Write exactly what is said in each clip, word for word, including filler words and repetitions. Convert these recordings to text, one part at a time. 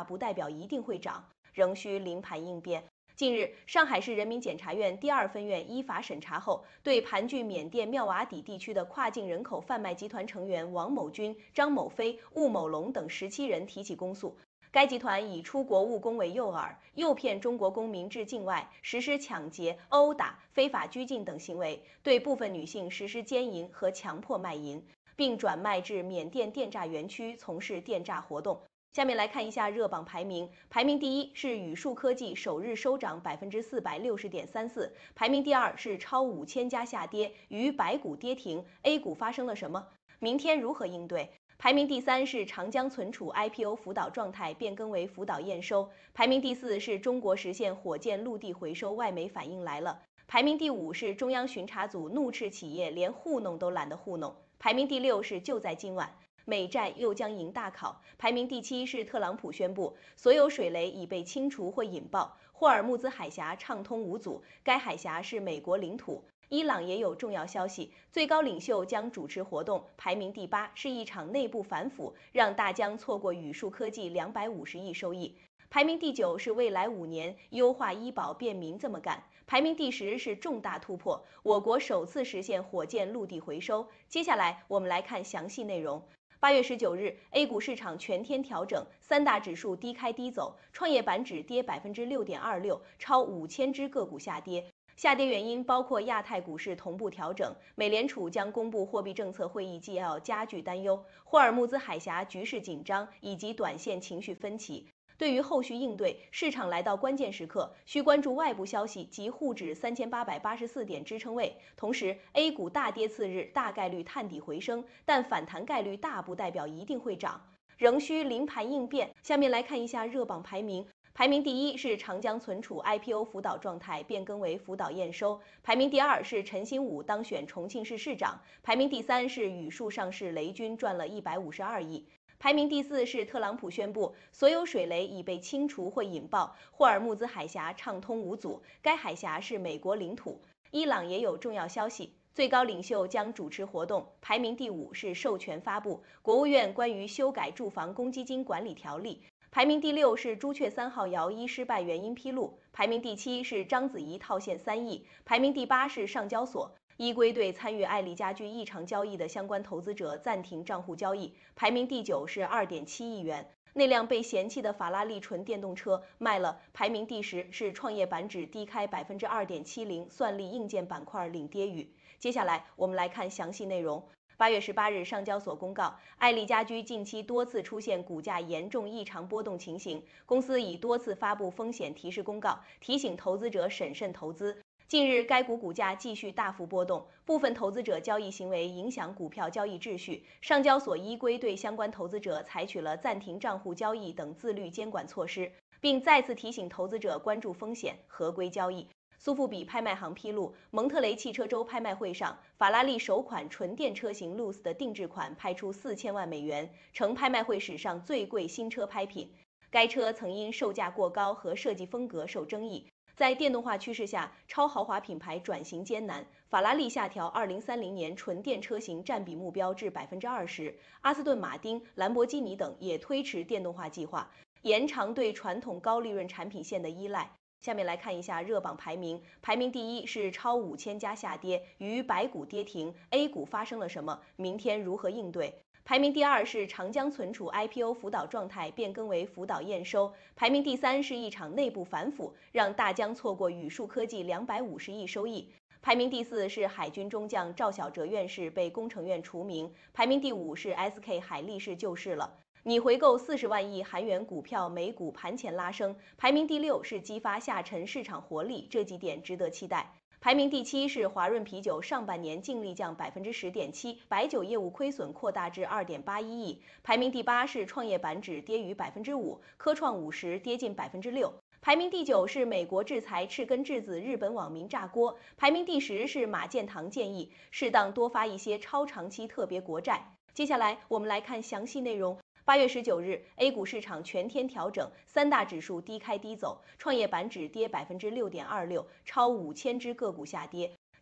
不代表一定会涨，仍需临盘应变。近日，上海市人民检察院第二分院依法审查后，对盘踞缅甸妙瓦底地区的跨境人口贩卖集团成员王某军、张某飞、务某龙等十七人提起公诉。该集团以出国务工为诱饵，诱骗中国公民至境外，实施抢劫、殴打、非法拘禁等行为，对部分女性实施奸淫和强迫卖淫，并转卖至缅甸电诈园区从事电诈活动。下面来看一下热榜排名，排名第一是宇树科技，首日收涨百分之四百六十点三四，排名第二是超五千家下跌，逾百股跌停 ，A 股发生了什么？明天如何应对？排名第三是长江存储 I P O 辅导状态变更为辅导验收，排名第四是中国实现火箭陆地回收，外媒反应来了，排名第五是中央巡查组怒斥企业连糊弄都懒得糊弄，排名第六是就在今晚。美债又将迎大考，排名第七是特朗普宣布所有水雷已被清除或引爆，霍尔木兹海峡畅通无阻，该海峡是美国领土。伊朗也有重要消息，最高领袖将主持活动，排名第八是一场内部反腐，让大疆错过宇树科技两百五十亿收益。排名第九是未来五年优化医保便民这么干，排名第十是重大突破，我国首次实现火箭陆地回收。接下来我们来看详细内容。八月十九日 ，A 股市场全天调整，三大指数低开低走，创业板指跌百分之六点二六，超五千只个股下跌。下跌原因包括亚太股市同步调整，美联储将公布货币政策会议纪要加剧担忧，霍尔木兹海峡局势紧张以及短线情绪分歧。对于后续应对，市场来到关键时刻，需关注外部消息及沪指三千八百八十四点支撑位。同时 ，A 股大跌次日大概率探底回升，但反弹概率大不代表一定会涨，仍需临盘应变。下面来看一下热榜排名。排名第一是长江存储 I P O 辅导状态变更为辅导验收，排名第二是陈新武当选重庆市市长，排名第三是宇树上市雷军赚了一百五十二亿。排名第四是特朗普宣布所有水雷已被清除或引爆，霍尔木兹海峡畅通无阻，该海峡是美国领土。伊朗也有重要消息，最高领袖将主持活动，排名第五是授权发布国务院关于修改住房公积金管理条例。排名第六是朱雀三号摇一失败原因披露，排名第七是章子怡套现三亿，排名第八是上交所。依规对参与爱丽家居异常交易的相关投资者暂停账户交易，排名第九是 二点七亿元。那辆被嫌弃的法拉利纯电动车卖了，排名第十是创业板指低开 百分之二点七零， 算力硬件板块领跌雨。接下来我们来看详细内容。八月十八日，上交所公告，爱丽家居近期多次出现股价严重异常波动情形，公司已多次发布风险提示公告，提醒投资者审慎投资。近日，该股股价继续大幅波动，部分投资者交易行为影响股票交易秩序。上交所依规对相关投资者采取了暂停账户交易等自律监管措施，并再次提醒投资者关注风险，合规交易。苏富比拍卖行披露，蒙特雷汽车周拍卖会上，法拉利首款纯电车型 Luce 的定制款拍出四千万美元，成拍卖会史上最贵新车拍品。该车曾因售价过高和设计风格受争议。在电动化趋势下，超豪华品牌转型艰难。法拉利下调二零三零年纯电车型占比目标至百分之二十，阿斯顿马丁、兰博基尼等也推迟电动化计划，延长对传统高利润产品线的依赖。下面来看一下热榜排名，排名第一是超五千家下跌，逾百股跌停 ，A 股发生了什么？明天如何应对？排名第二是长江存储 I P O 辅导状态变更为辅导验收，排名第三是一场内部反腐，让大疆错过宇树科技两百五十亿收益。排名第四是海军中将赵小哲院士被工程院除名，排名第五是 S K 海力士救市了。拟回购四十万亿韩元股票，美股盘前拉升，排名第六是激发下沉市场活力，这几点值得期待。排名第七是华润啤酒上半年净利降百分之十点七，白酒业务亏损扩大至二点八一亿。排名第八是创业板指跌逾百分之五，科创五十跌近百分之六。排名第九是美国制裁赤根质子日本网民炸锅。排名第十是马建堂建议适当多发一些超长期特别国债。接下来我们来看详细内容。八月十九日 ，A 股市场全天调整，三大指数低开低走，创业板指跌百分之六点二六，超五千只个股下跌。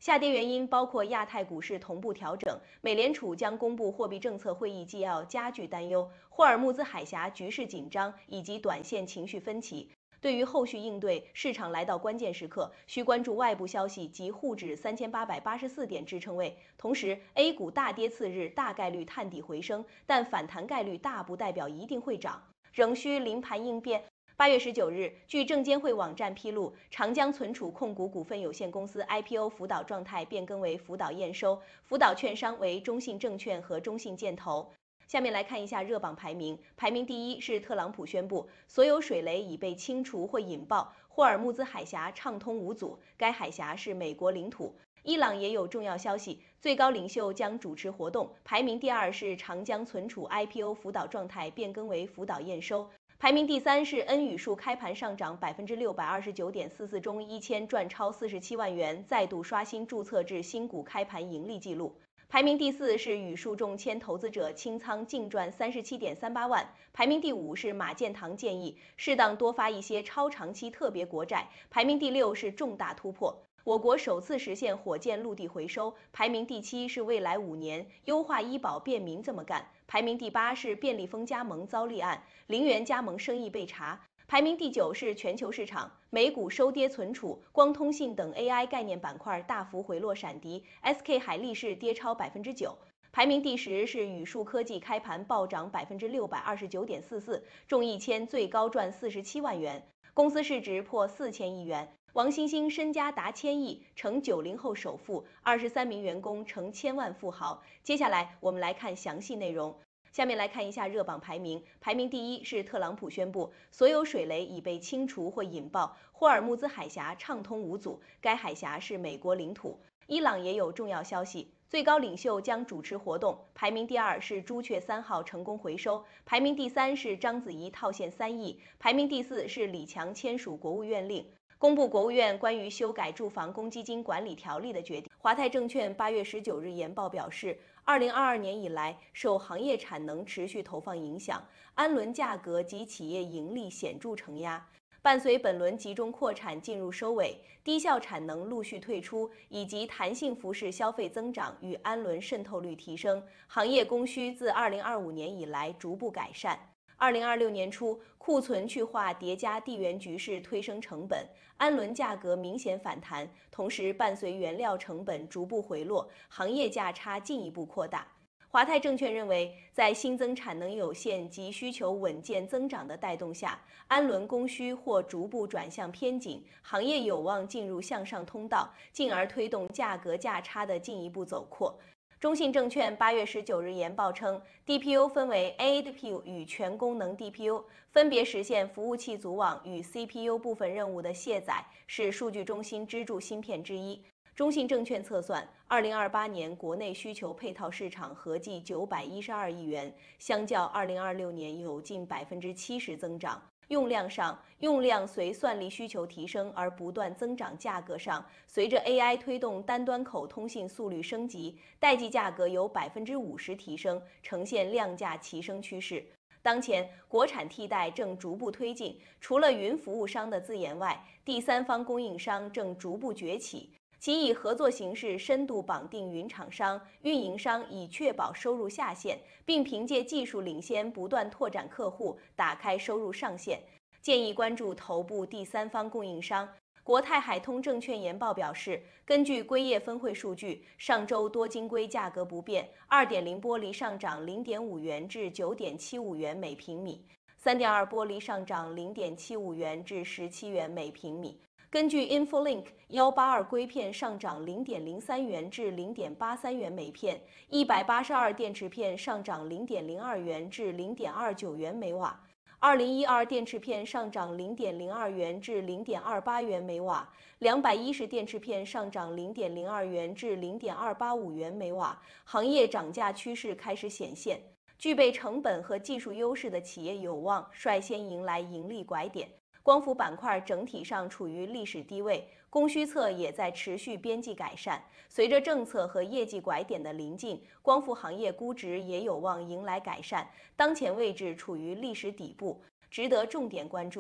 下跌原因包括亚太股市同步调整、美联储将公布货币政策会议纪要加剧担忧、霍尔木兹海峡局势紧张以及短线情绪分歧。对于后续应对，市场来到关键时刻，需关注外部消息及沪指三千八百八十四点支撑位。同时 ，A 股大跌次日大概率探底回升，但反弹概率大不代表一定会涨，仍需临盘应变。八月十九日，据证监会网站披露，长江存储控股股份有限公司 I P O 辅导状态变更为辅导验收，辅导券商为中信证券和中信建投。下面来看一下热榜排名，排名第一是特朗普宣布所有水雷已被清除或引爆，霍尔木兹海峡畅通无阻，该海峡是美国领土。伊朗也有重要消息，最高领袖将主持活动。排名第二是长江存储 I P O 辅导状态变更为辅导验收。排名第三是恩宇数开盘上涨百分之六百二十九点四四，中一千赚超四十七万元，再度刷新注册至新股开盘盈利记录。排名第四是宇数中签投资者清仓净赚三十七点三八万。排名第五是马建堂建议适当多发一些超长期特别国债。排名第六是重大突破，我国首次实现火箭陆地回收。排名第七是未来五年优化医保便民这么干。排名第八是便利蜂加盟遭立案，零元加盟生意被查。排名第九是全球市场，美股收跌存储、光通信等 A I 概念板块大幅回落闪跌 ，S K 海力士跌超百分之九。排名第十是宇数科技开盘暴涨百分之六百二十九点四四，中一千最高赚四十七万元，公司市值破四千亿元。王兴兴身家达千亿，成九零后首富，二十三名员工成千万富豪。接下来我们来看详细内容。下面来看一下热榜排名，排名第一是特朗普宣布所有水雷已被清除或引爆，霍尔木兹海峡畅通无阻，该海峡是美国领土。伊朗也有重要消息，最高领袖将主持活动。排名第二是朱雀三号成功回收，排名第三是章子怡套现三亿，排名第四是李强签署国务院令，公布国务院关于修改住房公积金管理条例的决定。华泰证券八月十九日研报表示，二零二二年以来，受行业产能持续投放影响，氨纶价格及企业盈利显著承压。伴随本轮集中扩产进入收尾，低效产能陆续退出，以及弹性服饰消费增长与氨纶渗透率提升，行业供需自二零二五年以来逐步改善。二零二六年初，库存去化叠加地缘局势推升成本，氨纶价格明显反弹，同时伴随原料成本逐步回落，行业价差进一步扩大。华泰证券认为，在新增产能有限及需求稳健增长的带动下，氨纶供需或逐步转向偏紧，行业有望进入向上通道，进而推动价格价差的进一步走扩。中信证券八月十九日研报称 ，D P U 分为 A D P U 与全功能 D P U， 分别实现服务器组网与 C P U 部分任务的卸载，是数据中心支柱芯片之一。中信证券测算，二零二八年国内需求配套市场合计九百一十二亿元，相较二零二六年有近百分之七十增长。用量上，用量随算力需求提升而不断增长；价格上，随着 A I 推动单端口通信速率升级，代际价格有百分之五十提升，呈现量价齐升趋势。当前，国产替代正逐步推进，除了云服务商的自研外，第三方供应商正逐步崛起。其以合作形式深度绑定云厂商、运营商，以确保收入下限，并凭借技术领先不断拓展客户，打开收入上限。建议关注头部第三方供应商。国泰海通证券研报表示，根据硅业分会数据，上周多晶硅价格不变， 二点零 玻璃上涨零点五元至九点七五元每平米， 三点二 玻璃上涨零点七五元至十七元每平米。根据 InfoLink， 一八二硅片上涨零点零三元至零点八三元每片，一百八十二电池片上涨零点零二元至零点二九元每瓦，二零一二电池片上涨零点零二元至零点二八元每瓦，两百一十电池片上涨零点零二元至零点二八五元每瓦，行业涨价趋势开始显现。具备成本和技术优势的企业有望率先迎来盈利拐点。光伏板块整体上处于历史低位，供需侧也在持续边际改善。随着政策和业绩拐点的临近，光伏行业估值也有望迎来改善，当前位置处于历史底部，值得重点关注。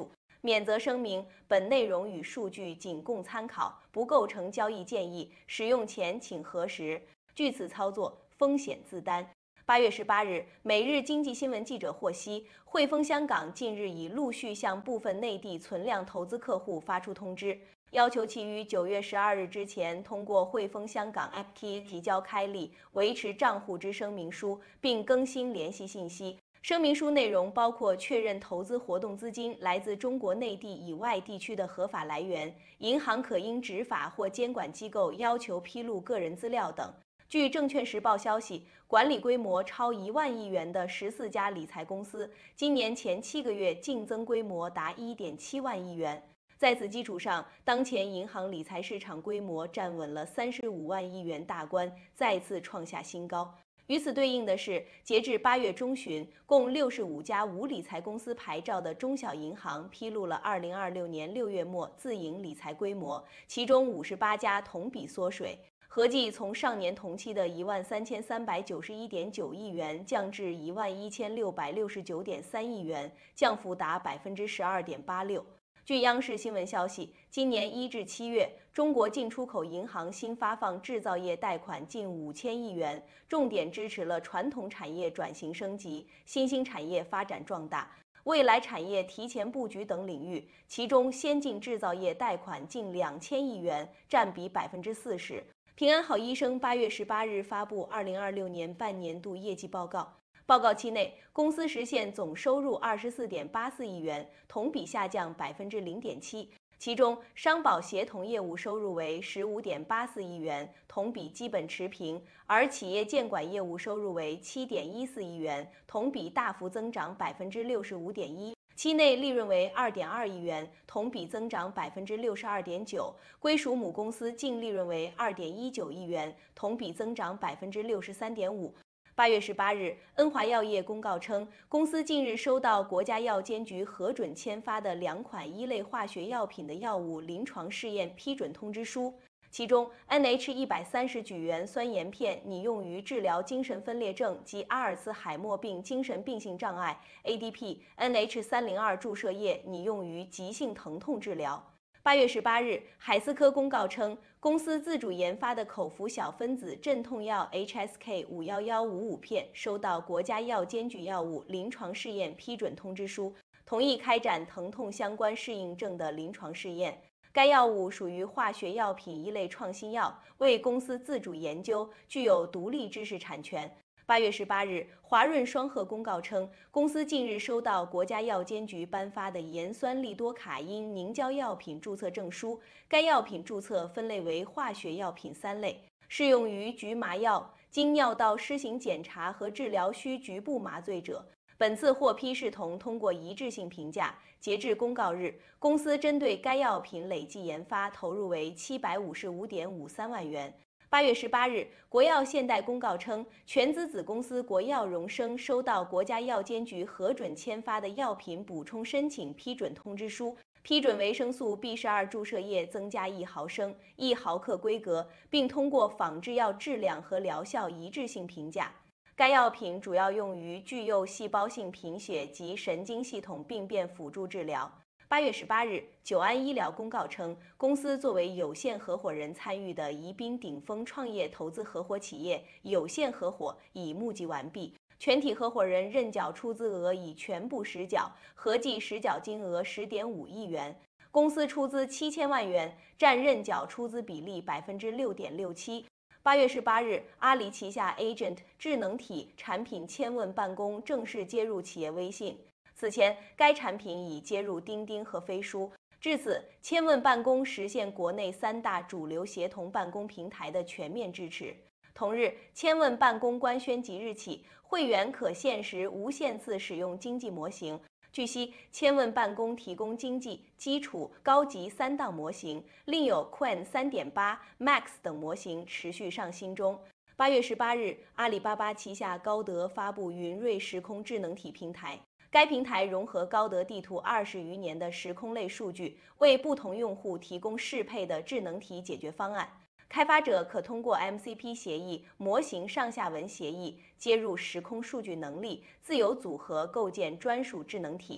免责声明：本内容与数据仅供参考，不构成交易建议，使用前请核实。据此操作，风险自担。八月十八日，每日经济新闻记者获悉，汇丰香港近日已陆续向部分内地存量投资客户发出通知，要求其于九月十二日之前通过汇丰香港 A P P 提交开立、维持账户之声明书，并更新联系信息。声明书内容包括确认投资活动资金来自中国内地以外地区的合法来源，银行可因执法或监管机构要求披露个人资料等。据证券时报消息，管理规模超一万亿元的十四家理财公司，今年前七个月净增规模达一点七万亿元。在此基础上，当前银行理财市场规模站稳了三十五万亿元大关，再次创下新高。与此对应的是，截至八月中旬，共六十五家无理财公司牌照的中小银行披露了二零二六年六月末自营理财规模，其中五十八家同比缩水，合计从上年同期的一万三千三百九十一点九亿元降至一万一千六百六十九点三亿元，降幅达百分之十二点八六。据央视新闻消息，今年一至七月，中国进出口银行新发放制造业贷款近五千亿元，重点支持了传统产业转型升级、新兴产业发展壮大、未来产业提前布局等领域，其中先进制造业贷款近两千亿元，占比百分之四十。平安好医生八月十八日发布二零二六年半年度业绩报告。报告期内，公司实现总收入二十四点八四亿元，同比下降百分之零点七。其中，商保协同业务收入为十五点八四亿元，同比基本持平；而企业监管业务收入为七点一四亿元，同比大幅增长百分之六十五点一。期内利润为二点二亿元，同比增长百分之六十二点九。归属母公司净利润为二点一九亿元，同比增长百分之六十三点五。八月十八日，恩华药业公告称，公司近日收到国家药监局核准签发的两款一类化学药品的药物临床试验批准通知书，其中 N H 一百三十举元酸盐片拟用于治疗精神分裂症及阿尔茨海默病精神病性障碍 ，A D P N H 三零二注射液拟用于急性疼痛治疗。八月十八日，海思科公告称，公司自主研发的口服小分子镇痛药 H S K 五一一五五片收到国家药监局药物临床试验批准通知书，同意开展疼痛相关适应症的临床试验。该药物属于化学药品一类创新药，为公司自主研究，具有独立知识产权。八月十八日，华润双鹤公告称，公司近日收到国家药监局颁发的盐酸利多卡因凝胶药品注册证书，该药品注册分类为化学药品三类，适用于局麻药、经尿道施行检查和治疗需局部麻醉者。本次获批视同通过一致性评价。截至公告日，公司针对该药品累计研发投入为七百五十五点五三万元。八月十八日，国药现代公告称，全资子公司国药荣生收到国家药监局核准签发的药品补充申请批准通知书，批准维生素 B 十二 注射液增加一毫升、一毫克规格，并通过仿制药质量和疗效一致性评价。该药品主要用于具有细胞性贫血及神经系统病变辅助治疗。八月十八日，久安医疗公告称，公司作为有限合伙人参与的宜宾顶峰创业投资合伙企业有限合伙已募集完毕，全体合伙人认缴出资额已全部实缴，合计实缴金额十点五亿元。公司出资七千万元，占认缴出资比例百分之六点六七。八月十八日，阿里旗下 Agent 智能体产品千问办公正式接入企业微信。此前，该产品已接入钉钉和飞书。至此，千问办公实现国内三大主流协同办公平台的全面支持。同日，千问办公官宣即日起，会员可限时无限次使用经济模型。据悉，千问办公提供经济、基础、高级三档模型，另有 Qwen 三点八、Max 等模型持续上新中。八月十八日，阿里巴巴旗下高德发布云瑞时空智能体平台。该平台融合高德地图二十余年的时空类数据，为不同用户提供适配的智能体解决方案。开发者可通过 M C P 协议、模型上下文协议接入时空数据能力，自由组合构建专属智能体。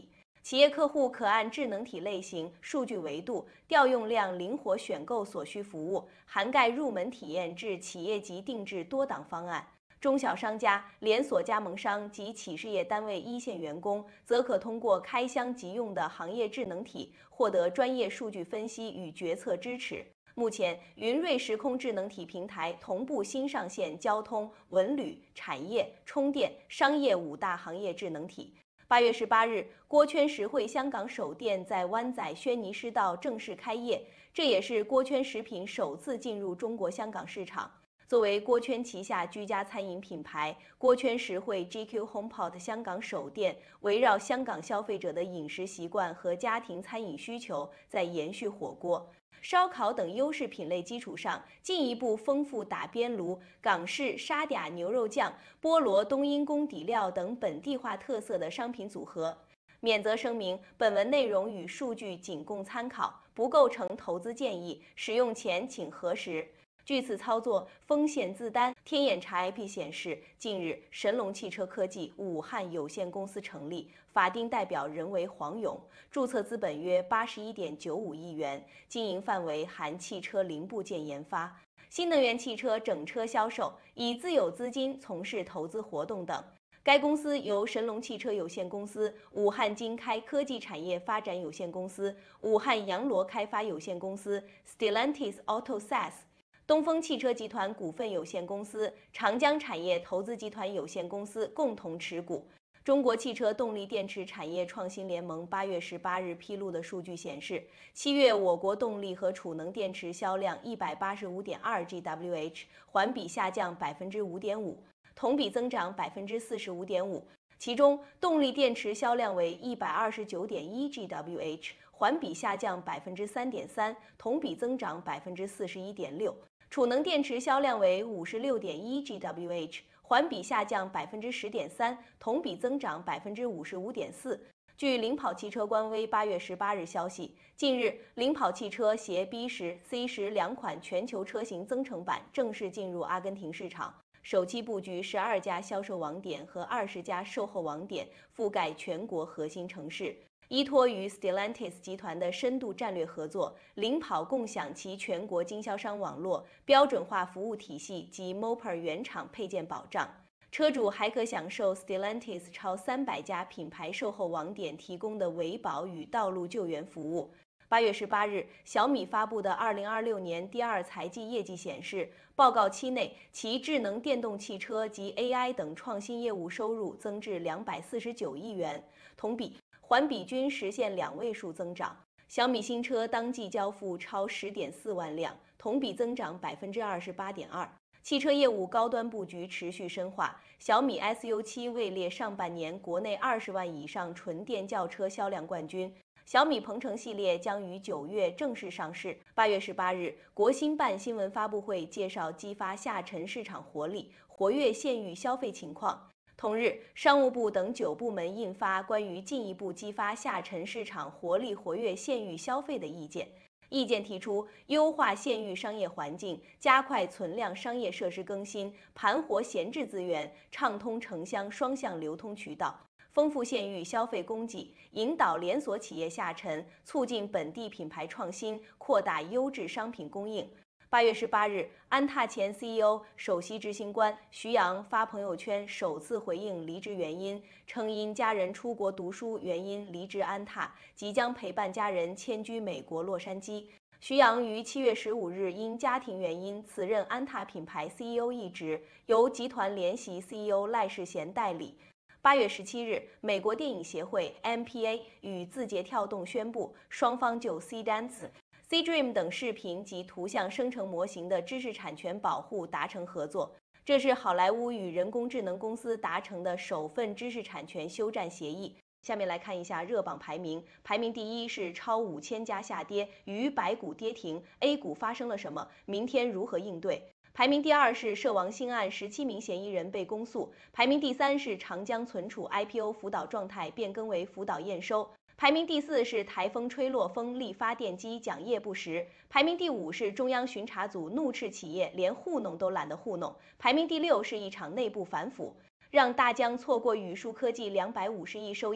企业客户可按智能体类型、数据维度、调用量灵活选购所需服务，涵盖入门体验至企业级定制多档方案。中小商家、连锁加盟商及企事业单位一线员工，则可通过开箱即用的行业智能体，获得专业数据分析与决策支持。目前，云瑞时空智能体平台同步新上线交通、文旅、产业、充电、商业五大行业智能体。八月十八日，锅圈实惠香港首店在湾仔轩尼诗道正式开业，这也是锅圈食品首次进入中国香港市场。作为锅圈旗下居家餐饮品牌，锅圈实惠 G Q HomePod 香港首店围绕香港消费者的饮食习惯和家庭餐饮需求，在延续火锅、烧烤等优势品类基础上，进一步丰富打边炉、港式沙嗲牛肉酱、菠萝冬阴功底料等本地化特色的商品组合。免责声明：本文内容与数据仅供参考，不构成投资建议，使用前请核实。据此操作风险自担。天眼查 I P 显示，近日神龙汽车科技武汉有限公司成立，法定代表人为黄勇，注册资本约八十一点九五亿元，经营范围含汽车零部件研发、新能源汽车整车销售，以自有资金从事投资活动等。该公司由神龙汽车有限公司、武汉金开科技产业发展有限公司、武汉洋螺开发有限公司、Stellantis Auto S A S、东风汽车集团股份有限公司、长江产业投资集团有限公司共同持股。中国汽车动力电池产业创新联盟八月十八日披露的数据显示，七月我国动力和储能电池销量一百八十五点二 G W H， 环比下降百分之五点五，同比增长百分之四十五点五。其中，动力电池销量为一百二十九点一 G W H， 环比下降百分之三点三，同比增长百分之四十一点六。储能电池销量为五十六点一 G W H， 环比下降百分之十点三，同比增长百分之五十五点四。据领跑汽车官微八月十八日消息，近日领跑汽车携 B 十、C 十两款全球车型增程版正式进入阿根廷市场，首期布局十二家销售网点和二十家售后网点，覆盖全国核心城市。依托于 Stellantis 集团的深度战略合作，领跑共享其全国经销商网络、标准化服务体系及 Mopar 原厂配件保障。车主还可享受 Stellantis 超三百家品牌售后网点提供的维保与道路救援服务。八月十八日，小米发布的二零二六年第二财季业绩显示，报告期内其智能电动汽车及 A I 等创新业务收入增至两百四十九亿元，同比、环比均实现两位数增长。小米新车当季交付超十点四万辆，同比增长百分之二十八点二。汽车业务高端布局持续深化，小米 S U 七位列上半年国内二十万以上纯电轿车销量冠军。小米鹏程系列将于九月正式上市。八月十八日，国新办新闻发布会介绍激发下沉市场活力、活跃县域消费情况。同日，商务部等九部门印发关于进一步激发下沉市场活力、活跃县域消费的意见。意见提出，优化县域商业环境，加快存量商业设施更新，盘活闲置资源，畅通城乡双向流通渠道。丰富县域消费供给，引导连锁企业下沉，促进本地品牌创新，扩大优质商品供应。八月十八日，安踏前 C E O、首席执行官徐阳发朋友圈首次回应离职原因，称因家人出国读书原因离职安踏，即将陪伴家人迁居美国洛杉矶。徐阳于七月十五日因家庭原因辞任安踏品牌 C E O 一职，由集团联席 C E O 赖世贤代理。八月十七日，美国电影协会 M P A 与字节跳动宣布，双方就 C Dance、C Dream 等视频及图像生成模型的知识产权保护达成合作。这是好莱坞与人工智能公司达成的首份知识产权休战协议。下面来看一下热榜排名，排名第一是超五千家下跌，逾百股跌停 ，A 股发生了什么？明天如何应对？排名第二是涉王兴案十七名嫌疑人被公诉，排名第三是长江存储 I P O 辅导状态变更为辅导验收，排名第四是台风吹落风力发电机讲业不实，排名第五是中央巡查组怒斥企业连糊弄都懒得糊弄，排名第六是一场内部反腐，让大疆错过宇树科技两百五十亿收益。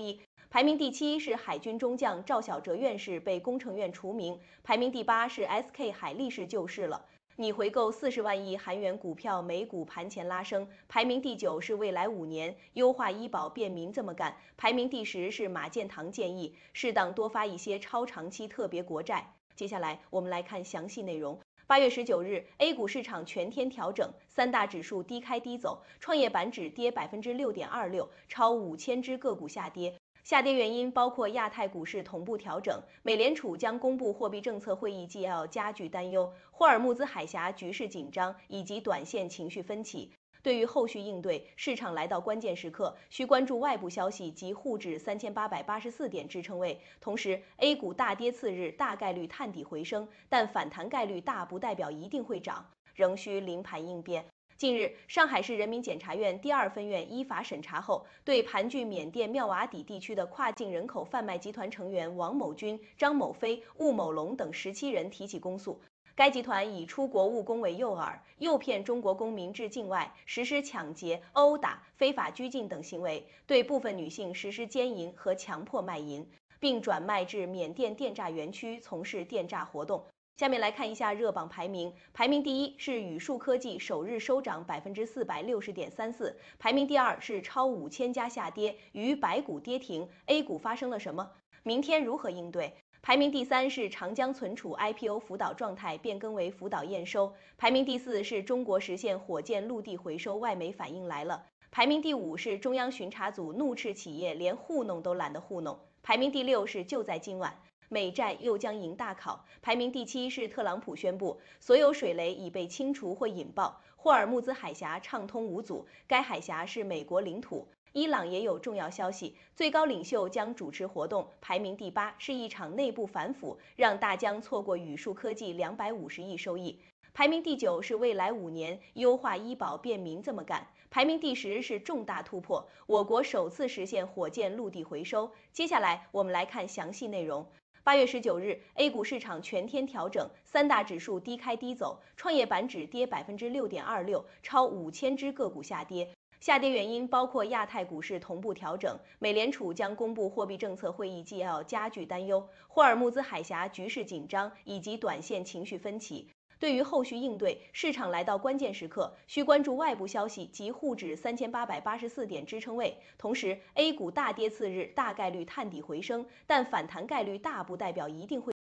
排名第七是海军中将赵小哲院士被工程院除名，排名第八是 S K 海力士救市了。拟回购四十万亿韩元股票，美股盘前拉升。排名第九是未来五年优化医保便民这么干。排名第十是马建堂建议适当多发一些超长期特别国债。接下来我们来看详细内容。八月十九日 ，A 股市场全天调整，三大指数低开低走，创业板指跌百分之六点二六，超五千只个股下跌。下跌原因包括亚太股市同步调整，美联储将公布货币政策会议纪要加剧担忧，霍尔木兹海峡局势紧张以及短线情绪分歧。对于后续应对，市场来到关键时刻，需关注外部消息及沪指三千八百八十四点支撑位。同时 ，A 股大跌次日大概率探底回升，但反弹概率大不代表一定会涨，仍需临盘应变。近日，上海市人民检察院第二分院依法审查后，对盘踞缅甸妙瓦底地区的跨境人口贩卖集团成员王某军、张某飞、务某龙等十七人提起公诉。该集团以出国务工为诱饵，诱骗中国公民至境外，实施抢劫、殴打、非法拘禁等行为，对部分女性实施奸淫和强迫卖淫，并转卖至缅甸电诈园区从事电诈活动。下面来看一下热榜排名，排名第一是宇树科技，首日收涨百分之四百六十点三四，排名第二是超五千家下跌，与百股跌停。A 股发生了什么？明天如何应对？排名第三是长江存储 I P O 辅导状态变更为辅导验收，排名第四是中国实现火箭陆地回收，外媒反应来了。排名第五是中央巡查组怒斥企业连糊弄都懒得糊弄，排名第六是就在今晚。美债又将迎大考，排名第七是特朗普宣布所有水雷已被清除或引爆，霍尔木兹海峡畅通无阻，该海峡是美国领土。伊朗也有重要消息，最高领袖将主持活动，排名第八是一场内部反腐，让大疆错过宇树科技两百五十亿收益。排名第九是未来五年优化医保便民这么干，排名第十是重大突破，我国首次实现火箭陆地回收。接下来我们来看详细内容。八月十九日 ，A 股市场全天调整，三大指数低开低走，创业板指跌百分之六点二六，超五千只个股下跌。下跌原因包括亚太股市同步调整，美联储将公布货币政策会议纪要加剧担忧，霍尔木兹海峡局势紧张以及短线情绪分歧。对于后续应对，市场来到关键时刻，需关注外部消息及沪指三千八百八十四点支撑位。同时 ，A 股大跌次日大概率探底回升，但反弹概率大不代表一定会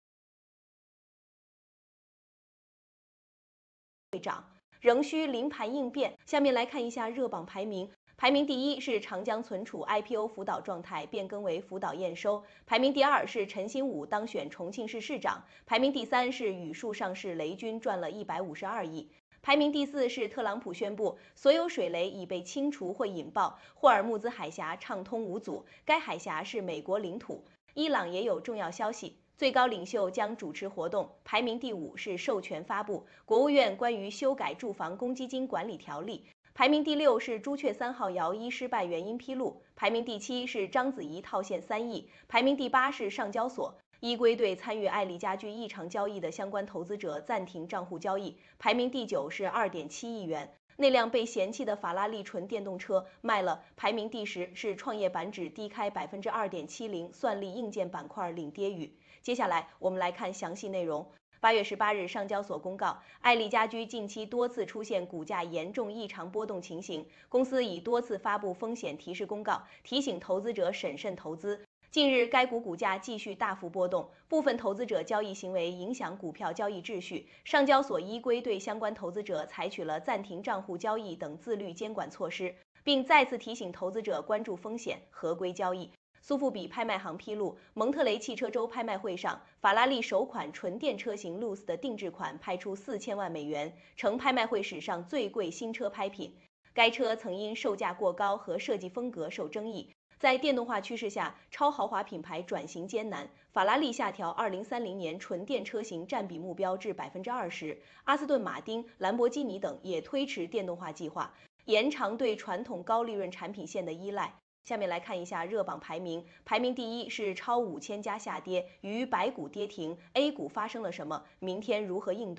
涨，仍需临盘应变。下面来看一下热榜排名。排名第一是长江存储 I P O 辅导状态变更为辅导验收，排名第二是陈新武当选重庆市市长，排名第三是宇树上市雷军赚了一百五十二亿，排名第四是特朗普宣布所有水雷已被清除或引爆，霍尔木兹海峡畅通无阻，该海峡是美国领土。伊朗也有重要消息，最高领袖将主持活动，排名第五是授权发布国务院关于修改住房公积金管理条例。排名第六是朱雀三号摇一失败原因披露，排名第七是章子怡套现三亿，排名第八是上交所依规对参与爱丽家居异常交易的相关投资者暂停账户交易，排名第九是二点七亿元。那辆被嫌弃的法拉利纯电动车卖了，排名第十是创业板指低开百分之二点七零，算力硬件板块领跌雨。接下来我们来看详细内容。八月十八日，上交所公告，爱丽家居近期多次出现股价严重异常波动情形，公司已多次发布风险提示公告，提醒投资者审慎投资。近日，该股股价继续大幅波动，部分投资者交易行为影响股票交易秩序，上交所依规对相关投资者采取了暂停账户交易等自律监管措施，并再次提醒投资者关注风险，合规交易。苏富比拍卖行披露，蒙特雷汽车周拍卖会上，法拉利首款纯电车型 Luce 的定制款拍出四千万美元，成拍卖会史上最贵新车拍品。该车曾因售价过高和设计风格受争议。在电动化趋势下，超豪华品牌转型艰难，法拉利下调二零三零年纯电车型占比目标至百分之二十，阿斯顿马丁、兰博基尼等也推迟电动化计划，延长对传统高利润产品线的依赖。下面来看一下热榜排名，排名第一是超五千家下跌，与百股跌停。A 股发生了什么？明天如何应对？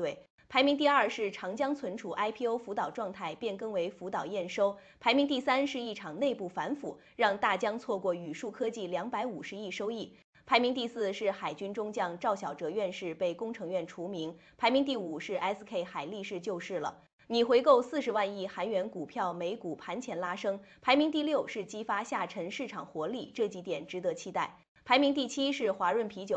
排名第二是长江存储 I P O 辅导状态变更为辅导验收，排名第三是一场内部反腐，让大疆错过宇树科技两百五十亿收益。排名第四是海军中将赵小哲院士被工程院除名，排名第五是 S K 海力士救市了。拟回购四十万亿韩元股票，美股盘前拉升。排名第六是激发下沉市场活力，这几点值得期待。排名第七是华润啤酒。